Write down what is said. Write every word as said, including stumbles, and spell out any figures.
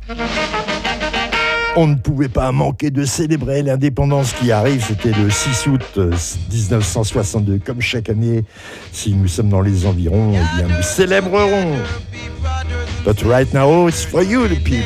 On ne pouvait pas manquer de célébrer l'indépendance qui arrive. C'était le six août dix-neuf cent soixante-deux. Comme chaque année, si nous sommes dans les environs, eh bien, nous célébrerons. But right now, it's for you, the people.